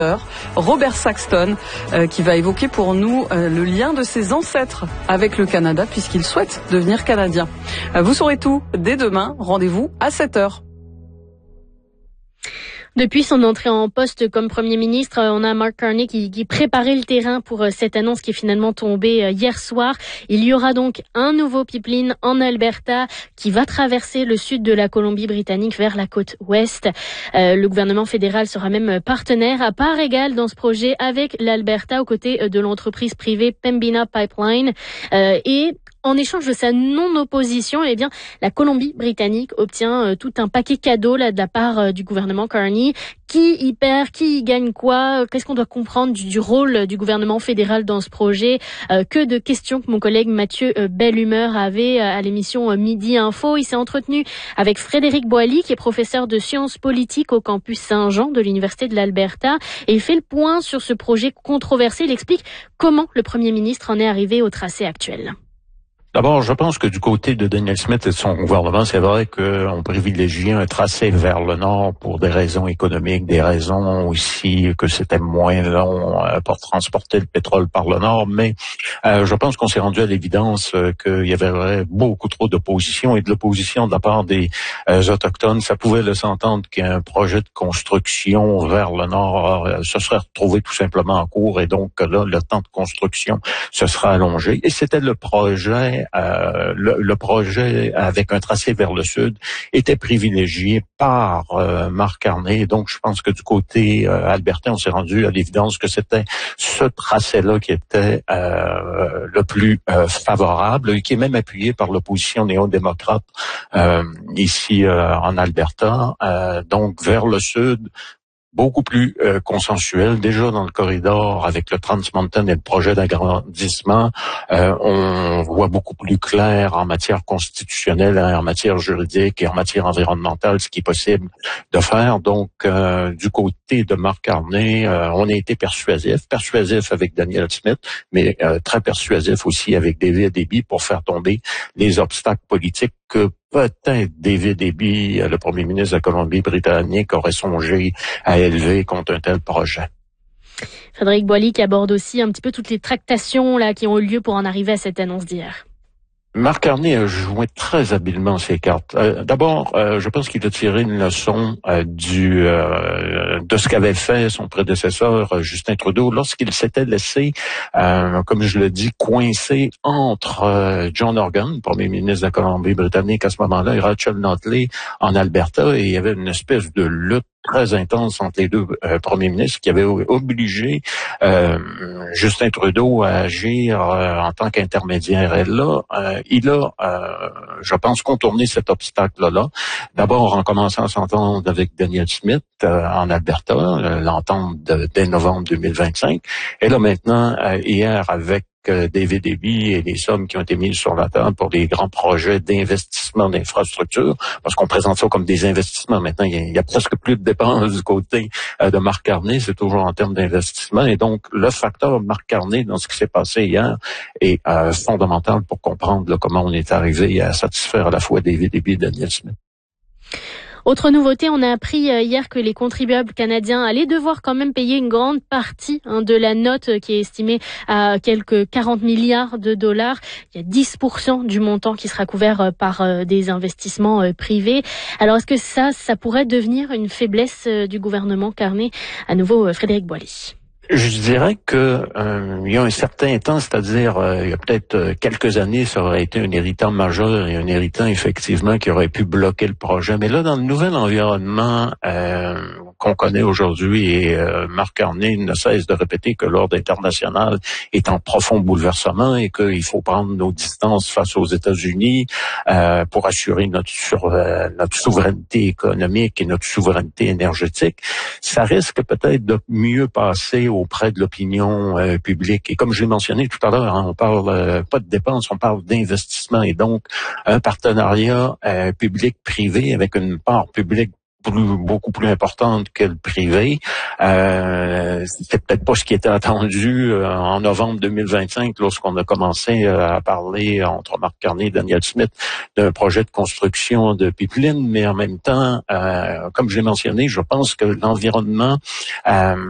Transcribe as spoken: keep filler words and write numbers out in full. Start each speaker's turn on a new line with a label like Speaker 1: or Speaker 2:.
Speaker 1: Robert Saxton, euh, qui va évoquer pour nous euh, le lien de ses ancêtres avec le Canada, puisqu'il souhaite devenir canadien. Euh, vous saurez tout dès demain. Rendez-vous à sept heures.
Speaker 2: Depuis son entrée en poste comme Premier ministre, on a Mark Carney qui, qui préparait le terrain pour cette annonce qui est finalement tombée hier soir. Il y aura donc un nouveau pipeline en Alberta qui va traverser le sud de la Colombie-Britannique vers la côte ouest. Euh, le gouvernement fédéral sera même partenaire à part égale dans ce projet avec l'Alberta aux côtés de l'entreprise privée Pembina Pipeline. Euh, et en échange de sa non-opposition, eh bien, la Colombie-Britannique obtient euh, tout un paquet cadeau là de la part euh, du gouvernement Carney. Qui y perd, qui y gagne quoi? Qu'est-ce qu'on doit comprendre du, du rôle du gouvernement fédéral dans ce projet? euh, Que de questions que mon collègue Mathieu euh, Bellehumeur avait euh, à l'émission euh, Midi Info. Il s'est entretenu avec Frédéric Boily, qui est professeur de sciences politiques au campus Saint-Jean de l'Université de l'Alberta. Et il fait le point sur ce projet controversé. Il explique comment le Premier ministre en est arrivé au tracé actuel.
Speaker 3: D'abord, je pense que du côté de Danielle Smith et de son gouvernement, c'est vrai qu'on privilégiait un tracé vers le nord pour des raisons économiques, des raisons aussi que c'était moins long pour transporter le pétrole par le nord, mais euh, je pense qu'on s'est rendu à l'évidence euh, qu'il y avait beaucoup trop d'opposition et de l'opposition de la part des euh, Autochtones. Ça pouvait laisser entendre qu'un projet de construction vers le nord euh, se serait retrouvé tout simplement en cours et donc là, le temps de construction se sera allongé. Et c'était le projet Euh, le, le projet avec un tracé vers le sud était privilégié par euh, Mark Carney. Donc, je pense que du côté euh, albertain, on s'est rendu à l'évidence que c'était ce tracé-là qui était euh, le plus euh, favorable et qui est même appuyé par l'opposition néo-démocrate euh, ici euh, en Alberta. Euh, donc, vers le sud, beaucoup plus euh, consensuel. Déjà dans le corridor avec le Trans Mountain et le projet d'agrandissement, euh, on voit beaucoup plus clair en matière constitutionnelle, en matière juridique et en matière environnementale ce qui est possible de faire. Donc, euh, du côté de Mark Carney, euh, on a été persuasif, persuasif avec Danielle Smith, mais euh, très persuasif aussi avec David Eby pour faire tomber les obstacles politiques que peut-être David Eby, le premier ministre de la Colombie-Britannique, aurait songé à élever contre un tel projet.
Speaker 2: Frédéric Boily qui aborde aussi un petit peu toutes les tractations là qui ont eu lieu pour en arriver à cette annonce d'hier.
Speaker 3: Mark Carney a joué très habilement ses cartes. Euh, d'abord, euh, je pense qu'il a tiré une leçon euh, du euh, de ce qu'avait fait son prédécesseur euh, Justin Trudeau lorsqu'il s'était laissé, euh, comme je le dis, coincé entre euh, John Horgan, premier ministre de la Colombie-Britannique à ce moment-là, et Rachel Notley en Alberta, et il y avait une espèce de lutte très intense entre les deux euh, premiers ministres qui avaient obligé euh, Justin Trudeau à agir euh, en tant qu'intermédiaire. Et là, euh, il a, euh, je pense, contourné cet obstacle-là. D'abord en commençant à s'entendre avec Danielle Smith euh, en Alberta, euh, l'entente de, dès novembre deux mille vingt-cinq. Et là maintenant, euh, hier avec David Eby et les sommes qui ont été mises sur la table pour des grands projets d'investissement d'infrastructures, parce qu'on présente ça comme des investissements. Maintenant, il y a, il y a presque plus de dépenses du côté euh, de Mark Carney, c'est toujours en termes d'investissement. Et donc, le facteur Mark Carney dans ce qui s'est passé hier est euh, fondamental pour comprendre là, comment on est arrivé à satisfaire à la fois David Eby et Danielle Smith.
Speaker 2: Autre nouveauté, on a appris hier que les contribuables canadiens allaient devoir quand même payer une grande partie hein, de la note qui est estimée à quelques quarante milliards de dollars. Il y a dix pour cent du montant qui sera couvert par des investissements privés. Alors est-ce que ça, ça pourrait devenir une faiblesse du gouvernement Carney? À nouveau, Frédéric Boily.
Speaker 3: Je dirais que euh, il y a un certain temps, c'est-à-dire euh, il y a peut-être euh, quelques années, ça aurait été un irritant majeur et un irritant effectivement qui aurait pu bloquer le projet. Mais là, dans le nouvel environnement euh, qu'on connaît aujourd'hui, et euh, Mark Carney ne cesse de répéter que l'ordre international est en profond bouleversement et qu'il faut prendre nos distances face aux États-Unis euh, pour assurer notre, sur, euh, notre souveraineté économique et notre souveraineté énergétique. Ça risque peut-être de mieux passer auprès de l'opinion euh, publique. Et comme je l'ai mentionné tout à l'heure, hein, on parle euh, pas de dépenses, on parle d'investissement et donc un partenariat euh, public-privé avec une part publique Plus, beaucoup plus importante que le privé. Euh, c'était peut-être pas ce qui était attendu euh, en novembre deux mille vingt-cinq lorsqu'on a commencé euh, à parler entre Mark Carney et Danielle Smith d'un projet de construction de pipeline, mais en même temps, euh, comme je l'ai mentionné, je pense que l'environnement euh,